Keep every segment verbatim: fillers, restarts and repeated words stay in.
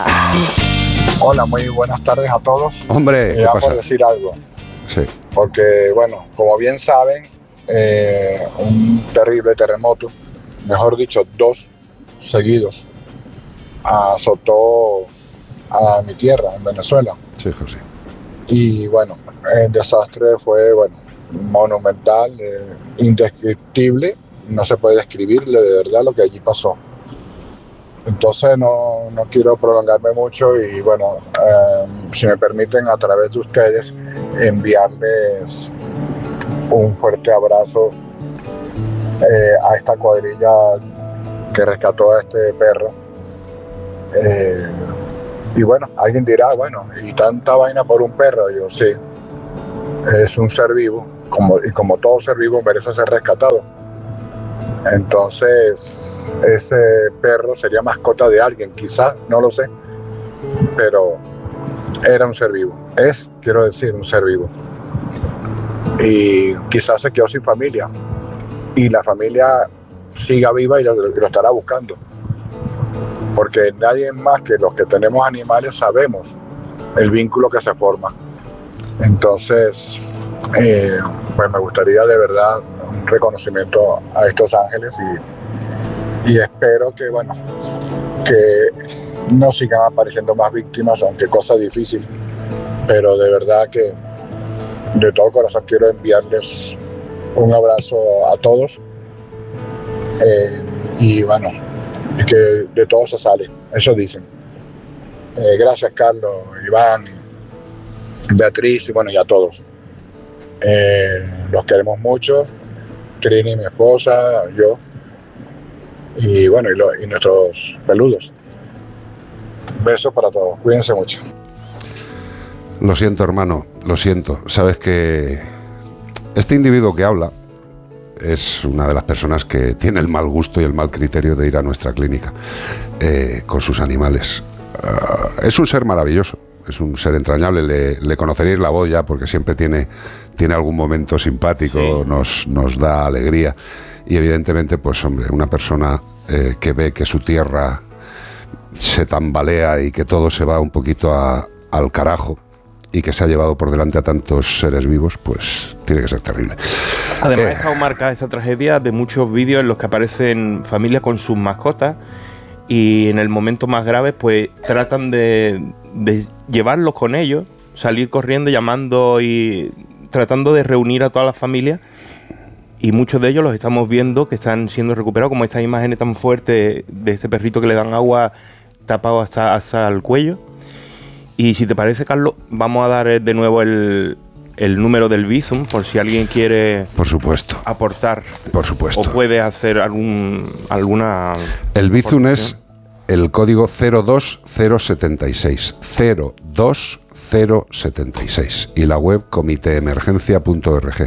Hola, muy buenas tardes a todos. Hombre, ¿qué eh, pasa? Por decir algo. Sí. Porque, bueno, como bien saben, eh, un terrible terremoto, mejor dicho, dos seguidos, azotó a mi tierra, en Venezuela. Sí, José. Y, bueno, el desastre fue, bueno, monumental, eh, indescriptible. No se puede describir de verdad lo que allí pasó. Entonces no, no quiero prolongarme mucho y bueno, eh, si me permiten a través de ustedes enviarles un fuerte abrazo eh, a esta cuadrilla que rescató a este perro. Eh, y bueno, alguien dirá, bueno, y tanta vaina por un perro. Yo sí, es un ser vivo, como, y como todo ser vivo merece ser rescatado. Entonces, ese perro sería mascota de alguien, quizás, no lo sé, pero era un ser vivo. Es, quiero decir, un ser vivo. Y quizás se quedó sin familia. Y la familia siga viva y lo, lo estará buscando. Porque nadie más que los que tenemos animales sabemos el vínculo que se forma. Entonces, eh, pues me gustaría de verdad un reconocimiento a estos ángeles y, y espero que, bueno, que no sigan apareciendo más víctimas, aunque cosa difícil, pero de verdad que de todo corazón quiero enviarles un abrazo a todos eh, y bueno, y que de todo se sale, eso dicen. Eh, gracias Carlos, Iván, Beatriz y bueno, y a todos. Eh, los queremos mucho, Trini, mi esposa, yo y bueno, y, lo, y nuestros peludos. Besos para todos, cuídense mucho. Lo siento, hermano, lo siento. Sabes que este individuo que habla es una de las personas que tiene el mal gusto y el mal criterio de ir a nuestra clínica eh, con sus animales. Uh, es un ser maravilloso, es un ser entrañable. Le, le conoceréis la voz ya porque siempre tiene, tiene algún momento simpático, sí. nos, nos da alegría. Y evidentemente, pues hombre, una persona eh, que ve que su tierra se tambalea y que todo se va un poquito a, al carajo y que se ha llevado por delante a tantos seres vivos, pues tiene que ser terrible. Además, eh, ha estado marcada esta tragedia de muchos vídeos en los que aparecen familias con sus mascotas y en el momento más grave, pues tratan de, de llevarlos con ellos, salir corriendo, llamando y tratando de reunir a todas las familias. Y muchos de ellos los estamos viendo que están siendo recuperados, como estas imágenes tan fuertes de este perrito que le dan agua tapado hasta, hasta el cuello. Y si te parece, Carlos, vamos a dar de nuevo el, el número del Bizum, por si alguien quiere por supuesto. aportar. Por supuesto. O puede hacer algún alguna... El Bizum es el código cero dos cero siete seis. cero dos cero siete seis. Y la web comiteemergencia punto org.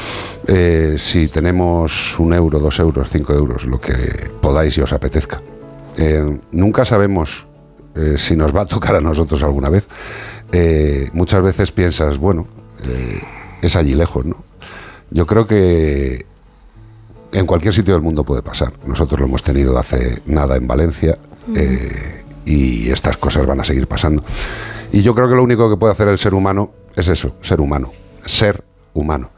Eh, si tenemos un euro, dos euros, cinco euros, lo que podáis y os apetezca. Eh, nunca sabemos eh, si nos va a tocar a nosotros alguna vez. Eh, muchas veces piensas, bueno, eh, es allí lejos, ¿no? Yo creo que en cualquier sitio del mundo puede pasar. Nosotros lo hemos tenido hace nada en Valencia eh, y estas cosas van a seguir pasando. Y yo creo que lo único que puede hacer el ser humano es eso, ser humano, ser humano.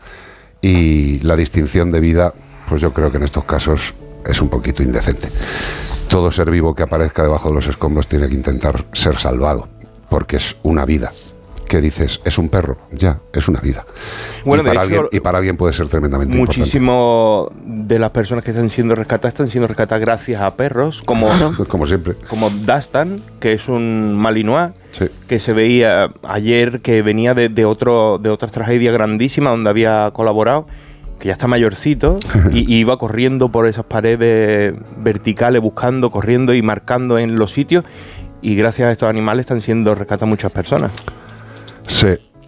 Y la distinción de vida, pues yo creo que en estos casos es un poquito indecente. Todo ser vivo que aparezca debajo de los escombros tiene que intentar ser salvado, porque es una vida. ¿Qué dices? ¿Es un perro? Ya, es una vida. Bueno, y, para de hecho, alguien, y para alguien puede ser tremendamente muchísimo importante. De las personas que están siendo rescatadas están siendo rescatadas gracias a perros, como, como siempre. Como Dastan, que es un malinois, sí. que se veía ayer que venía de, de, otro, de otra tragedia grandísima donde había colaborado, que ya está mayorcito, y, y iba corriendo por esas paredes verticales, buscando, corriendo y marcando en los sitios, y gracias a estos animales están siendo rescatadas muchas personas. Sí,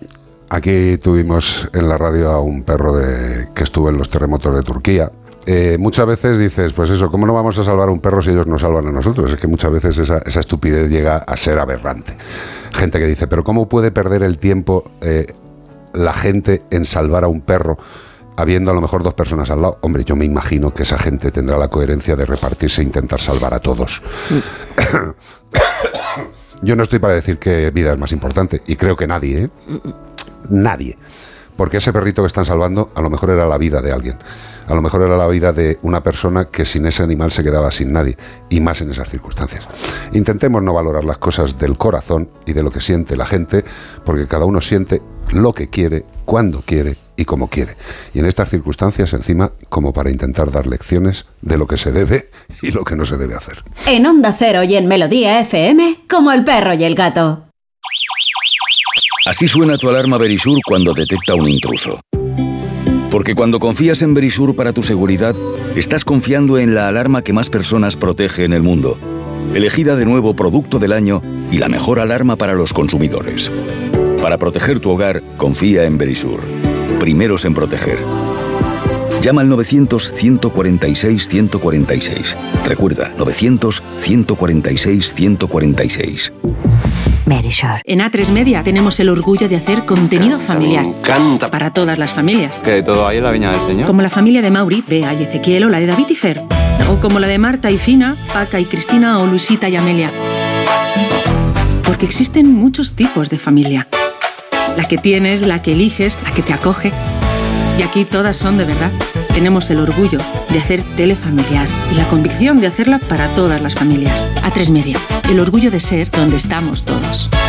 aquí tuvimos en la radio a un perro de, que estuvo en los terremotos de Turquía. Eh, muchas veces dices, pues eso, ¿cómo no vamos a salvar a un perro si ellos nos salvan a nosotros? Es que muchas veces esa, esa estupidez llega a ser aberrante. Gente que dice, pero ¿cómo puede perder el tiempo eh, la gente en salvar a un perro habiendo a lo mejor dos personas al lado? Hombre, yo me imagino que esa gente tendrá la coherencia de repartirse e intentar salvar a todos. Yo no estoy para decir que vida es más importante, y creo que nadie, ¿eh? Nadie. Porque ese perrito que están salvando a lo mejor era la vida de alguien. A lo mejor era la vida de una persona que sin ese animal se quedaba sin nadie, y más en esas circunstancias. Intentemos no valorar las cosas del corazón y de lo que siente la gente, porque cada uno siente lo que quiere, cuando quiere y como quiere. Y en estas circunstancias, encima, como para intentar dar lecciones de lo que se debe y lo que no se debe hacer. En Onda Cero y en Melodía F M, como el perro y el gato. Así suena tu alarma Verisur cuando detecta un intruso. Porque cuando confías en Verisur para tu seguridad, estás confiando en la alarma que más personas protege en el mundo. Elegida de nuevo Producto del Año y la mejor alarma para los consumidores. Para proteger tu hogar, confía en Verisur. Primeros en proteger. Llama al novecientos, ciento cuarenta y seis, ciento cuarenta y seis. Recuerda, novecientos, ciento cuarenta y seis, ciento cuarenta y seis. Verisur. En A tres Media tenemos el orgullo de hacer contenido familiar. Me encanta. Para todas las familias. Que de todo hay en la Viña del Señor. Como la familia de Mauri, Bea y Ezequiel, o la de David y Fer. O como la de Marta y Fina, Paca y Cristina, o Luisita y Amelia. Porque existen muchos tipos de familia. La que tienes, la que eliges, la que te acoge. Y aquí todas son de verdad. Tenemos el orgullo de hacer tele familiar y la convicción de hacerla para todas las familias. A tres Media, el orgullo de ser donde estamos todos.